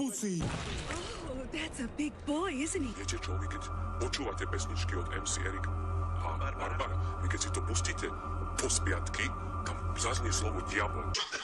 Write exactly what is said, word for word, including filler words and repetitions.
Lucy! Oh, that's a big boy, isn't he? Viete čo, vy keď počúvate pesničky od em cé Erik a Barbara, vy keď si to pustíte po spiatky, tam zaznie slovo diabol.